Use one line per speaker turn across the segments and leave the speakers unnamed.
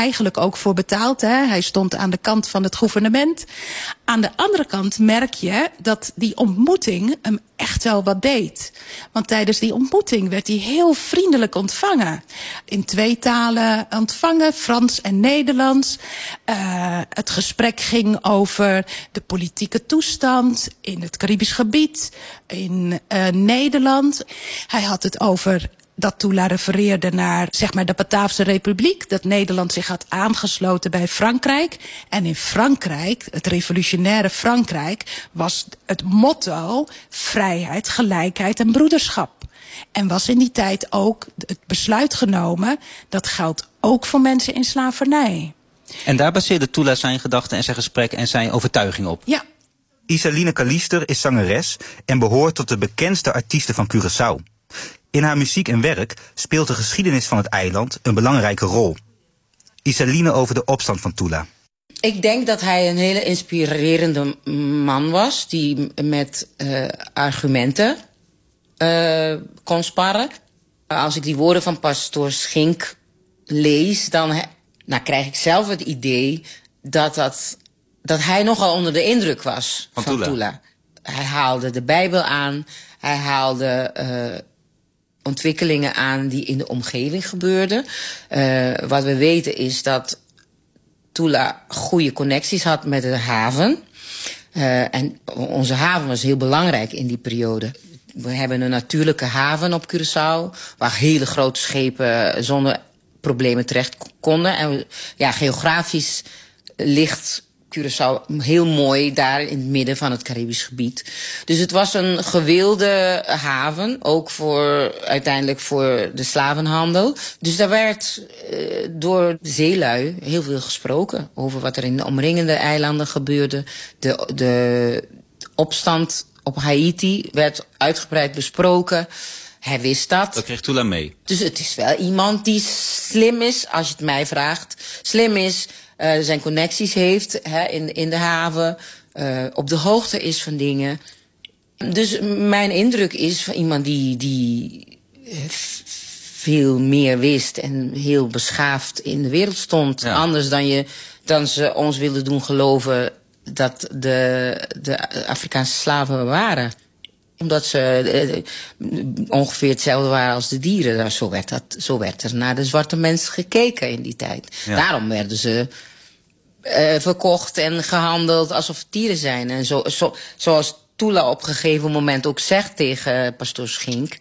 eigenlijk ook voor betaald. Hè. Hij stond aan de kant van het gouvernement. Aan de andere kant merk je dat die ontmoeting hem echt wel wat deed. Want tijdens die ontmoeting werd hij heel vriendelijk ontvangen. In 2 talen ontvangen, Frans en Nederlands. Het gesprek ging over de politieke toestand in het Caribisch gebied, in Nederland. Hij had het over dat Tula refereerde naar, zeg maar, de Bataafse Republiek. Dat Nederland zich had aangesloten bij Frankrijk. En in Frankrijk, het revolutionaire Frankrijk, was het motto vrijheid, gelijkheid en broederschap. En was in die tijd ook het besluit genomen, dat geldt ook voor mensen in slavernij.
En daar baseerde Tula zijn gedachten en zijn gesprek en zijn overtuiging op?
Ja.
Isaline Callister is zangeres en behoort tot de bekendste artiesten van Curaçao. In haar muziek en werk speelt de geschiedenis van het eiland een belangrijke rol. Isaline over de opstand van Tula.
Ik denk dat hij een hele inspirerende man was, die met argumenten kon sparren. Als ik die woorden van pastoor Schink lees, dan krijg ik zelf het idee dat hij nogal onder de indruk was van Tula. Hij haalde de Bijbel aan, hij haalde ontwikkelingen aan die in de omgeving gebeurden. Wat we weten is dat Tula goede connecties had met de haven. En onze haven was heel belangrijk in die periode. We hebben een natuurlijke haven op Curaçao, waar hele grote schepen zonder problemen terecht konden. En geografisch ligt Curaçao heel mooi daar in het midden van het Caribisch gebied. Dus het was een gewilde haven, ook uiteindelijk voor de slavenhandel. Dus daar werd door de zeelui heel veel gesproken over wat er in de omringende eilanden gebeurde. De opstand op Haiti werd uitgebreid besproken. Hij wist dat.
Dat kreeg Tula mee.
Dus het is wel iemand die slim is, als je het mij vraagt. Slim is, zijn connecties heeft in de haven, op de hoogte is van dingen. Dus mijn indruk is van iemand die veel meer wist en heel beschaafd in de wereld stond. Ja. Anders dan ze ons wilden doen geloven dat de Afrikaanse slaven waren. Omdat ze ongeveer hetzelfde waren als de dieren. Zo werd er naar de zwarte mens gekeken in die tijd. Ja. Daarom werden ze verkocht en gehandeld alsof het dieren zijn. En zoals Tula op een gegeven moment ook zegt tegen pastoor Schink,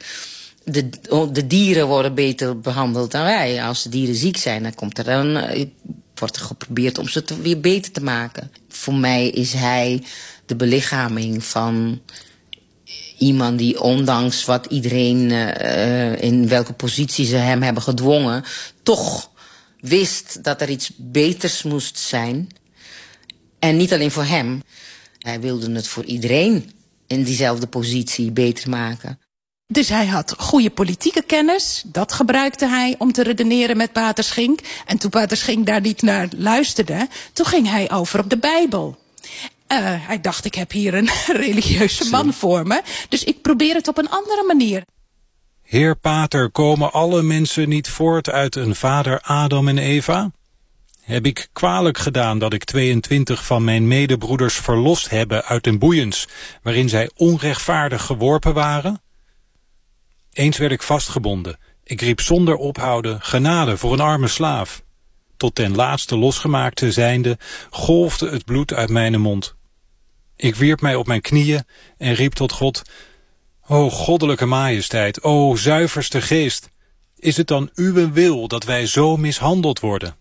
de dieren worden beter behandeld dan wij. Als de dieren ziek zijn, wordt er geprobeerd om ze weer beter te maken. Voor mij is hij de belichaming van iemand die, ondanks wat iedereen, in welke positie ze hem hebben gedwongen, toch wist dat er iets beters moest zijn. En niet alleen voor hem. Hij wilde het voor iedereen in diezelfde positie beter maken.
Dus hij had goede politieke kennis. Dat gebruikte hij om te redeneren met pater Schink. En toen pater Schink daar niet naar luisterde, toen ging hij over op de Bijbel. Hij dacht, ik heb hier een religieuze man voor me, dus ik probeer het op een andere manier.
Heer pater, komen alle mensen niet voort uit een vader Adam en Eva? Heb ik kwalijk gedaan dat ik 22 van mijn medebroeders verlost hebben uit een boeiens, waarin zij onrechtvaardig geworpen waren? Eens werd ik vastgebonden. Ik riep zonder ophouden genade voor een arme slaaf. Tot ten laatste losgemaakte zijnde golfde het bloed uit mijn mond. Ik wierp mij op mijn knieën en riep tot God: O goddelijke majesteit, o zuiverste geest, is het dan uw wil dat wij zo mishandeld worden?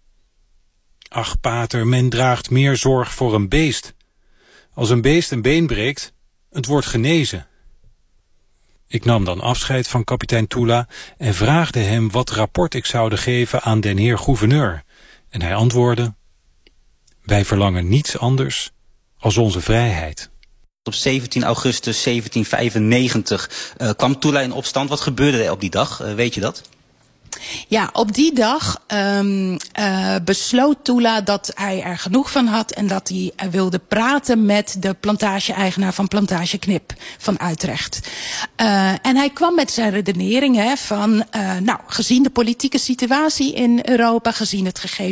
Ach pater, men draagt meer zorg voor een beest. Als een beest een been breekt, het wordt genezen. Ik nam dan afscheid van kapitein Tula en vraagde hem wat rapport ik zou geven aan den heer gouverneur. En hij antwoordde: wij verlangen niets anders als onze vrijheid.
Op 17 augustus 1795 kwam Tula in opstand. Wat gebeurde er op die dag? Weet je dat?
Ja, op die dag besloot Tula dat hij er genoeg van had en dat hij wilde praten met de plantage-eigenaar van Plantage Knip van Utrecht. En hij kwam met zijn redenering van, gezien de politieke situatie in Europa, gezien het gegeven